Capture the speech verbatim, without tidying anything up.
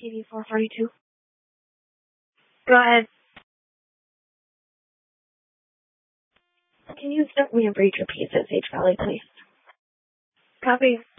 P V four forty-two. Go ahead. Can you start me a breach repeats at Sage Valley, please? Copy.